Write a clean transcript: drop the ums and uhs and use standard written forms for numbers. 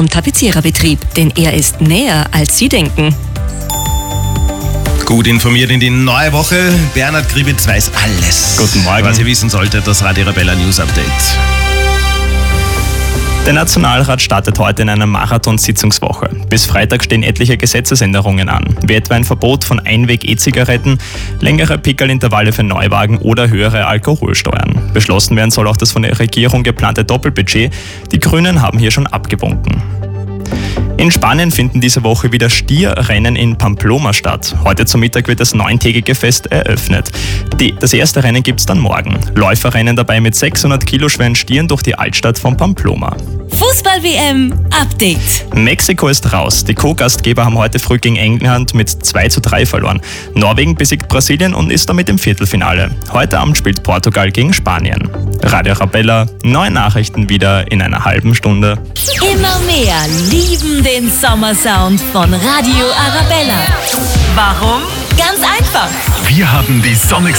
und Tapeziererbetrieb, denn er ist näher, als Sie denken. Gut informiert in die neue Woche. Bernhard Gribitz weiß alles. Guten Morgen. Was ihr wissen solltet, das Radio Arabella News Update. Der Nationalrat startet heute in einer Marathon-Sitzungswoche. Bis Freitag stehen etliche Gesetzesänderungen an, wie etwa ein Verbot von Einweg-E-Zigaretten, längere Pickerlintervalle für Neuwagen oder höhere Alkoholsteuern. Beschlossen werden soll auch das von der Regierung geplante Doppelbudget. Die Grünen haben hier schon abgewunken. In Spanien finden diese Woche wieder Stierrennen in Pamplona statt. Heute zum Mittag wird das 9-tägige Fest eröffnet. Das erste Rennen gibt's dann morgen. Läuferrennen dabei mit 600 Kilo schweren Stieren durch die Altstadt von Pamplona. Fußball-WM-Update. Mexiko ist raus. Die Co-Gastgeber haben heute früh gegen England mit 2:3 verloren. Norwegen besiegt Brasilien und ist damit im Viertelfinale. Heute Abend spielt Portugal gegen Spanien. Radio Arabella, neue Nachrichten wieder in einer halben Stunde. Immer mehr lieben den Sommersound von Radio Arabella. Warum? Ganz einfach. Wir haben die sonnigste